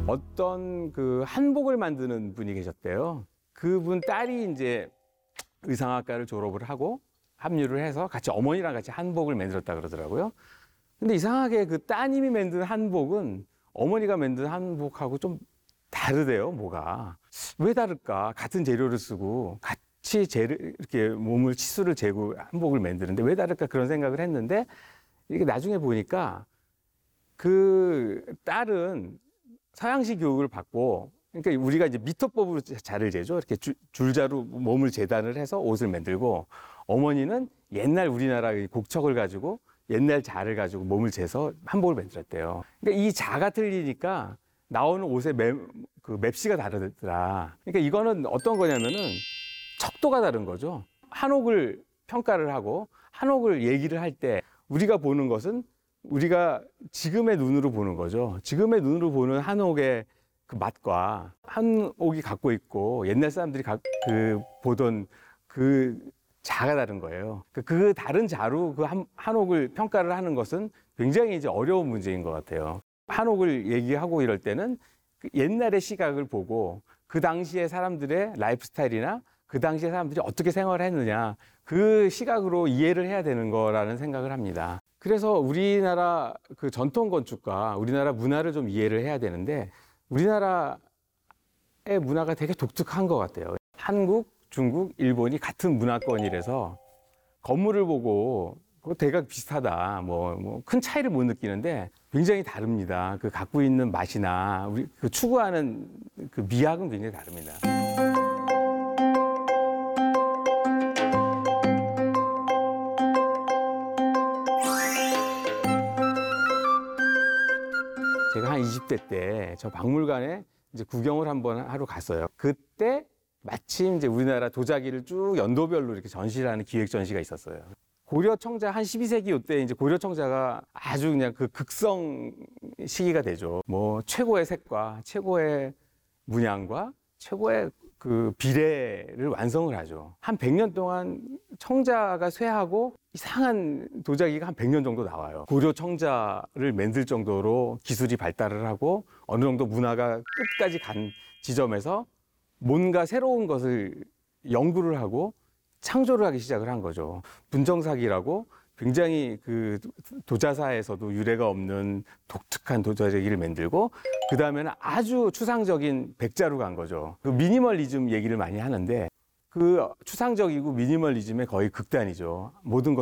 어떤 그 한복을 만드는 분이 계셨대요. 그분 딸이 이제 의상학과를 졸업을 하고 합류를 해서 같이 어머니랑 같이 한복을 만들었다 그러더라고요. 근데 이상하게 그 따님이 만든 한복은 어머니가 만든 한복하고 좀 다르대요, 뭐가. 왜 다를까? 같은 재료를 쓰고 같이 이렇게 몸을 치수를 재고 한복을 만드는데 왜 다를까? 그런 생각을 했는데 이게 나중에 보니까 그 딸은 서양식 교육을 받고, 그러니까 우리가 이제 미터법으로 자를 재죠. 이렇게 줄자로 몸을 재단을 해서 옷을 만들고, 어머니는 옛날 우리나라 곡척을 가지고 옛날 자를 가지고 몸을 재서 한복을 만들었대요. 그러니까 이 자가 틀리니까 나오는 옷의 맵시가 다르더라. 그러니까 이거는 어떤 거냐면은 척도가 다른 거죠. 한옥을 평가를 하고 한옥을 얘기를 할 때 우리가 보는 것은 우리가 지금의 눈으로 보는 거죠. 지금의 눈으로 보는 한옥의 그 맛과 한옥이 갖고 있고 옛날 사람들이 보던 그 자가 다른 거예요. 그 다른 자로 그 한옥을 평가를 하는 것은 굉장히 이제 어려운 문제인 것 같아요. 한옥을 얘기하고 이럴 때는 옛날의 시각을 보고 그 당시의 사람들의 라이프 스타일이나 그 당시의 사람들이 어떻게 생활을 했느냐, 그 시각으로 이해를 해야 되는 거라는 생각을 합니다. 그래서 우리나라 그 전통 건축과 우리나라 문화를 좀 이해를 해야 되는데, 우리나라의 문화가 되게 독특한 것 같아요. 한국, 중국, 일본이 같은 문화권이라서 건물을 보고 대각 비슷하다, 큰 차이를 못 느끼는데 굉장히 다릅니다. 그 갖고 있는 맛이나 우리 그 추구하는 그 미학은 굉장히 다릅니다. 제가 한 20대 때 저 박물관에 이제 구경을 한번 하러 갔어요. 그때 마침 이제 우리나라 도자기를 쭉 연도별로 이렇게 전시를 하는 기획 전시가 있었어요. 고려 청자 한 12세기 이때 이제 고려 청자가 아주 그냥 그 극성 시기가 되죠. 최고의 색과 최고의 문양과 최고의 그 비례를 완성을 하죠. 한 100년 동안 청자가 쇠하고 이상한 도자기가 한 100년 정도 나와요. 고려 청자를 만들 정도로 기술이 발달을 하고 어느 정도 문화가 끝까지 간 지점에서 뭔가 새로운 것을 연구를 하고 창조를 하기 시작을 한 거죠. 분정사기라고 굉장히 그 도자사에서도 유례가 없는 독특한 도자기를 만들고, 그 다음에는 아주 추상적인 백자로 간 거죠. 그 미니멀리즘 얘기를 많이 하는데 그 추상적이고 미니멀리즘의 거의 극단이죠. 모든 것